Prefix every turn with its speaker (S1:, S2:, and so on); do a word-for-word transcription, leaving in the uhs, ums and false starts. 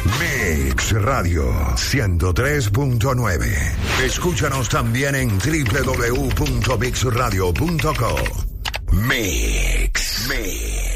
S1: Mix Radio ciento tres punto nueve. Escúchanos también en doble u doble u doble u punto mix radio punto co. Mix. Mix.